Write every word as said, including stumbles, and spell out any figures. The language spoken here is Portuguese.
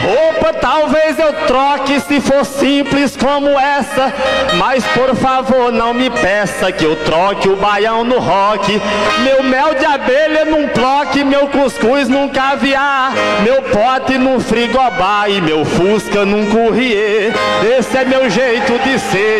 roupa talvez eu troque se for simples como essa, mas por favor não me peça que eu troque o baião no rock. Meu mel de abelha num cloque, meu cuscuz num caviar, meu pote num frigobar e meu fusca num courrier. Esse é meu jeito de ser.